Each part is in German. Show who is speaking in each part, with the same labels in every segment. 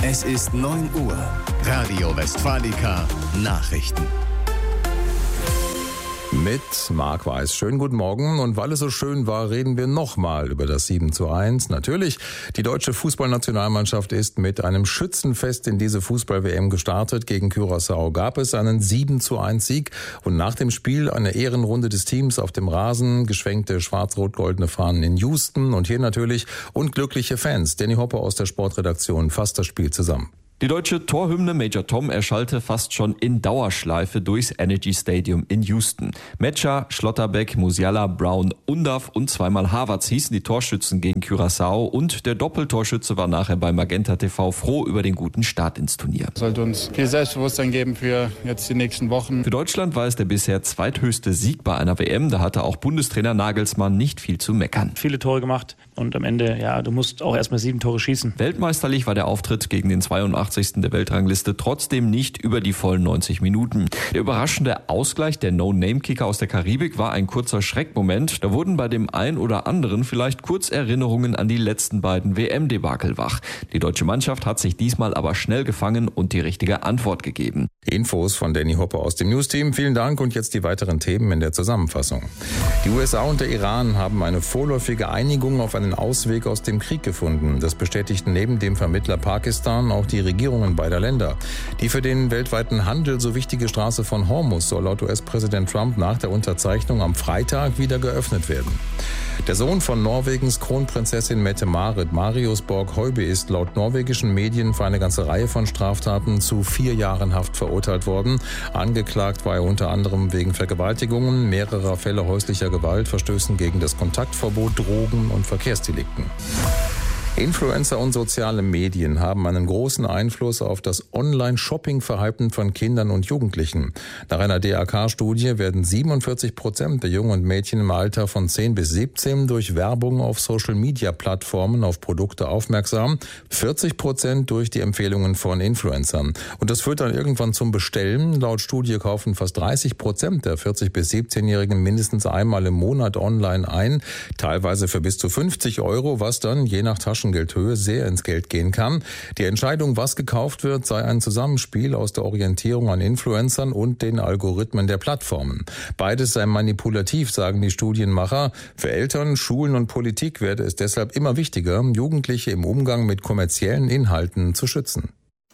Speaker 1: Es ist 9 Uhr. Radio Westfalica Nachrichten.
Speaker 2: Mit Marc Weiß. Schönen guten Morgen. Und weil es so schön war, reden wir nochmal über das 7:1. Natürlich, die deutsche Fußballnationalmannschaft ist mit einem Schützenfest in diese Fußball-WM gestartet. Gegen Curaçao gab es einen 7:1 Sieg und nach dem Spiel eine Ehrenrunde des Teams auf dem Rasen, geschwenkte schwarz-rot-goldene Fahnen in Houston und hier natürlich unglückliche Fans. Danny Hopper aus der Sportredaktion fasst das Spiel zusammen.
Speaker 3: Die deutsche Torhymne Major Tom erschallte fast schon in Dauerschleife durchs Energy Stadium in Houston. Metscher, Schlotterbeck, Musiala, Brown, Undav und zweimal Havertz hießen die Torschützen gegen Curaçao und der Doppeltorschütze war nachher bei Magenta TV froh über den guten Start ins Turnier.
Speaker 4: Es sollte uns viel Selbstbewusstsein geben für jetzt die nächsten Wochen.
Speaker 3: Für Deutschland war es der bisher zweithöchste Sieg bei einer WM. Da hatte auch Bundestrainer Nagelsmann nicht viel zu meckern.
Speaker 5: Viele Tore gemacht und am Ende, du musst auch erstmal 7 Tore schießen.
Speaker 3: Weltmeisterlich war der Auftritt gegen den 82. der Weltrangliste trotzdem nicht über die vollen 90 Minuten. Der überraschende Ausgleich der No-Name-Kicker aus der Karibik war ein kurzer Schreckmoment. Da wurden bei dem einen oder anderen vielleicht kurz Erinnerungen an die letzten beiden WM-Debakel wach. Die deutsche Mannschaft hat sich diesmal aber schnell gefangen und die richtige Antwort gegeben.
Speaker 2: Infos von Danny Hopper aus dem News-Team. Vielen Dank und jetzt die weiteren Themen in der Zusammenfassung. Die USA und der Iran haben eine vorläufige Einigung auf einen Ausweg aus dem Krieg gefunden. Das bestätigten neben dem Vermittler Pakistan auch die Regierungen beider Länder. Die für den weltweiten Handel so wichtige Straße von Hormuz soll laut US-Präsident Trump nach der Unterzeichnung am Freitag wieder geöffnet werden. Der Sohn von Norwegens Kronprinzessin Mette-Marit, Marius Borg-Høiby, ist laut norwegischen Medien für eine ganze Reihe von Straftaten zu 4 Jahren Haft verurteilt worden. Angeklagt war er unter anderem wegen Vergewaltigungen, mehrerer Fälle häuslicher Gewalt, Verstößen gegen das Kontaktverbot, Drogen und Verkehrsdelikten. Influencer und soziale Medien haben einen großen Einfluss auf das Online-Shopping-Verhalten von Kindern und Jugendlichen. Nach einer DAK-Studie werden 47% der Jungen und Mädchen im Alter von 10 bis 17 durch Werbung auf Social-Media-Plattformen auf Produkte aufmerksam, 40% durch die Empfehlungen von Influencern. Und das führt dann irgendwann zum Bestellen. Laut Studie kaufen fast 30% der 40- bis 17-Jährigen mindestens einmal im Monat online ein, teilweise für bis zu 50 €, was dann je nach Taschengeldhöhe sehr ins Geld gehen kann. Die Entscheidung, was gekauft wird, sei ein Zusammenspiel aus der Orientierung an Influencern und den Algorithmen der Plattformen. Beides sei manipulativ, sagen die Studienmacher. Für Eltern, Schulen und Politik werde es deshalb immer wichtiger, Jugendliche im Umgang mit kommerziellen Inhalten zu schützen.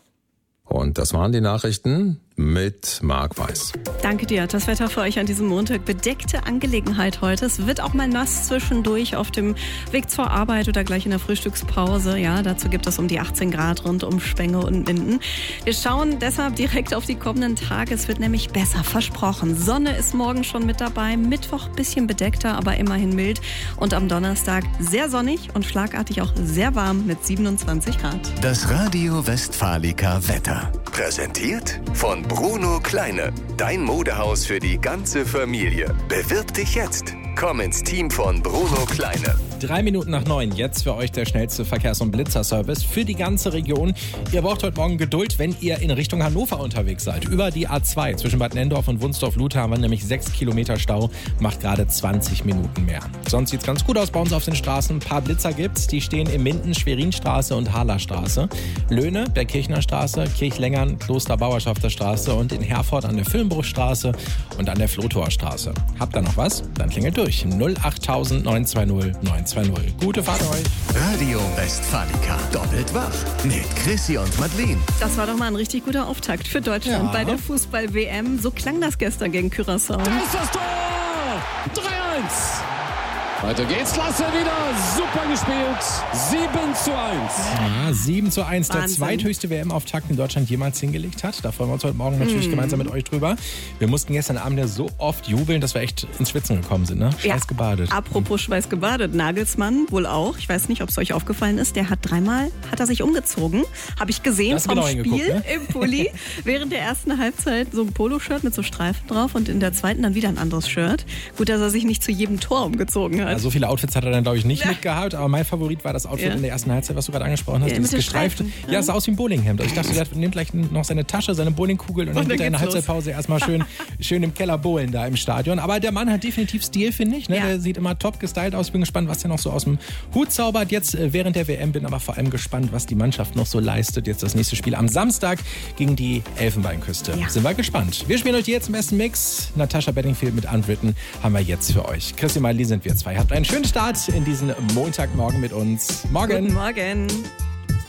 Speaker 2: Und das waren die Nachrichten mit Marc Weiß.
Speaker 6: Danke dir. Das Wetter für euch an diesem Montag. Bedeckte Angelegenheit heute. Es wird auch mal nass zwischendurch auf dem Weg zur Arbeit oder gleich in der Frühstückspause. Ja, dazu gibt es um die 18 Grad rund um Spenge und Minden. Wir schauen deshalb direkt auf die kommenden Tage. Es wird nämlich besser, versprochen. Sonne ist morgen schon mit dabei. Mittwoch bisschen bedeckter, aber immerhin mild. Und am Donnerstag sehr sonnig und schlagartig auch sehr warm mit 27 Grad.
Speaker 1: Das Radio Westfalica Wetter. Präsentiert von Bruno Kleine. Dein Modehaus für die ganze Familie. Bewirb dich jetzt. Komm ins Team von Bruno Kleine.
Speaker 7: 3 Minuten nach 9. Jetzt für euch der schnellste Verkehrs- und Blitzerservice für die ganze Region. Ihr braucht heute Morgen Geduld, wenn ihr in Richtung Hannover unterwegs seid. Über die A2 zwischen Bad Nenndorf und Wunsdorf-Luther haben wir nämlich 6 Kilometer Stau. Macht gerade 20 Minuten mehr. Sonst sieht's ganz gut aus bei uns auf den Straßen. Ein paar Blitzer gibt's. Die stehen in Minden, Schwerinstraße und Harlerstraße. Löhne, der Kirchnerstraße, Kirchlengern, Klosterbauerschafter Straße und in Herford an der Filmbruchstraße und an der Flotorstraße. Habt ihr noch was? Dann klingelt durch. 08000 920 920. Gute Fahrt euch.
Speaker 1: Radio Westfalica. Doppelt wach. Mit Chrissy und Madeleine.
Speaker 6: Das war doch mal ein richtig guter Auftakt für Deutschland bei der Fußball-WM. So klang das gestern gegen Curaçao.
Speaker 8: Da ist das Tor! 3-1. Weiter geht's, Lasse wieder, super gespielt, 7:1.
Speaker 7: Ja, 7:1, der
Speaker 6: Wahnsinn.
Speaker 7: zweithöchste WM-Auftakt in Deutschland jemals hingelegt hat. Da freuen wir uns heute Morgen natürlich gemeinsam mit euch drüber. Wir mussten gestern Abend ja so oft jubeln, dass wir echt ins Schwitzen gekommen sind, ne? Schweißgebadet.
Speaker 6: Apropos Schweißgebadet, Nagelsmann wohl auch. Ich weiß nicht, ob es euch aufgefallen ist. Der hat 3-mal sich umgezogen. Habe ich gesehen
Speaker 7: Hast du
Speaker 6: vom
Speaker 7: genau
Speaker 6: Spiel
Speaker 7: hingeguckt, ne?
Speaker 6: im Pulli. Während der ersten Halbzeit so ein Poloshirt mit so Streifen drauf und in der zweiten dann wieder ein anderes Shirt. Gut, dass er sich nicht zu jedem Tor umgezogen hat. hat.
Speaker 7: So viele Outfits hat er dann, glaube ich, nicht mitgehabt. Aber mein Favorit war das Outfit in der ersten Halbzeit, was du gerade angesprochen hast. Dieses gestreifte. Ja, es sah aus wie ein Bowlinghemd. Also ich dachte, der nimmt gleich noch seine Tasche, seine Bowlingkugel und dann geht er in der Halbzeitpause erstmal schön im Keller bowlen da im Stadion. Aber der Mann hat definitiv Stil, finde ich. Ne? Der sieht immer top gestylt aus. Bin gespannt, was der noch so aus dem Hut zaubert. Jetzt während der WM bin aber vor allem gespannt, was die Mannschaft noch so leistet. Jetzt das nächste Spiel am Samstag gegen die Elfenbeinküste. Ja. Sind wir gespannt. Wir spielen euch jetzt im besten Mix. Natasha Bedingfield mit Unwritten haben wir jetzt für euch. Christi Marli sind wir zwei. Habt einen schönen Start in diesen Montagmorgen mit uns. Morgen.
Speaker 6: Guten Morgen.